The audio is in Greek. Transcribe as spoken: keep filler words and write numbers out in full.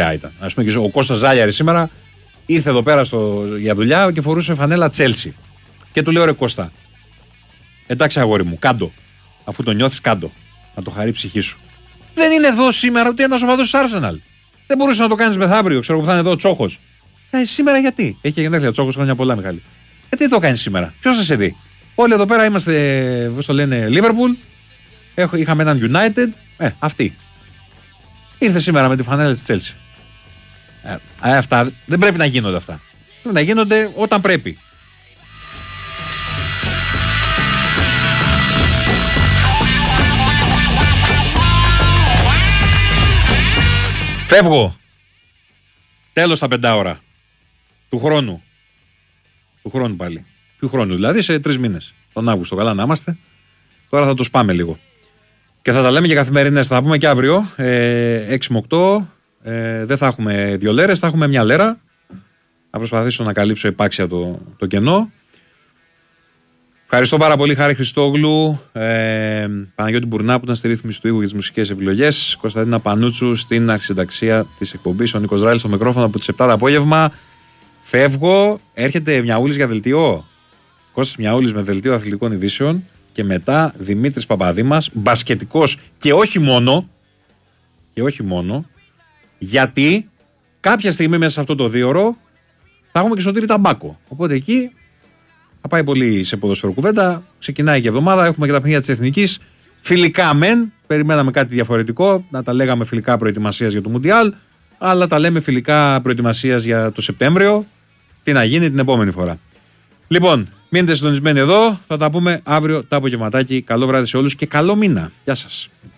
ωραία ήταν. Ας πούμε και ο Κώστας Ζάλιαρης σήμερα ήρθε εδώ πέρα στο, για δουλειά και φορούσε φανέλα Chelsea. Και του λέω ρε Κώστα, εντάξει αγόρι μου, κάντο. Αφού το νιώθεις, κάντο. Να το χαρεί η ψυχή σου. Δεν είναι εδώ σήμερα ούτε ένας οπαδός της Arsenal. Δεν μπορούσε να το κάνεις μεθαύριο, ξέρω που θα είναι εδώ ο Τσόχος. Ε, σήμερα γιατί? Έχει και γενέθλια Τσόχος, χρόνια πολλά, Μιχάλη. Γιατί δεν το κάνεις σήμερα? Ποιος θα σε δει? Όλοι εδώ πέρα είμαστε, πώς το λένε, Liverpool. Έχω, είχαμε έναν United. Ε, αυτή. Ήρθε σήμερα με τη φανέλα της Chelsea. Ε, αυτά δεν πρέπει να γίνονται αυτά. Πρέπει να γίνονται όταν πρέπει. Φεύγω. Τέλος τα πεντάωρα. Του χρόνου. Του χρόνου πάλι. Του χρόνου, δηλαδή σε τρεις μήνες. Τον Αύγουστο, καλά να είμαστε. Τώρα θα το σπάμε λίγο. Και θα τα λέμε και καθημερινές. Θα τα πούμε και αύριο. Ε, έξι με οκτώ. Ε, δεν θα έχουμε δύο λέρες, θα έχουμε μια λέρα. Θα προσπαθήσω να καλύψω επάξια το, το κενό. Ευχαριστώ πάρα πολύ, Χάρη Χριστόγλου, ε, Παναγιώτη Μπουρνά που ήταν στη ρύθμιση του ήχου για τις μουσικές επιλογές, Κωνσταντίνα Πανούτσου στην αρχισυνταξία της εκπομπής, ο Νίκος Ράλης στο μικρόφωνο από τις επτά το απόγευμα. Φεύγω, έρχεται Μιαούλης για δελτίο. Κώστας Μιαούλης με δελτίο αθλητικών ειδήσεων και μετά Δημήτρης Παπαδήμας, μπασκετικός και όχι μόνο. Και όχι μόνο. Γιατί κάποια στιγμή μέσα σε αυτό το δίωρο θα έχουμε και Σωτήρη Ταμπάκο. Οπότε εκεί θα πάει πολύ σε ποδοσφαίρο κουβέντα. Ξεκινάει και η εβδομάδα. Έχουμε και τα παιχνίδια της Εθνικής. Φιλικά μεν. Περιμέναμε κάτι διαφορετικό. Να τα λέγαμε φιλικά προετοιμασίας για το Μουντιάλ. Αλλά τα λέμε φιλικά προετοιμασίας για το Σεπτέμβριο. Τι να γίνει την επόμενη φορά. Λοιπόν, μείνετε συντονισμένοι εδώ. Θα τα πούμε αύριο το απογευματάκι. Καλό βράδυ σε όλους και καλό μήνα. Γεια σας.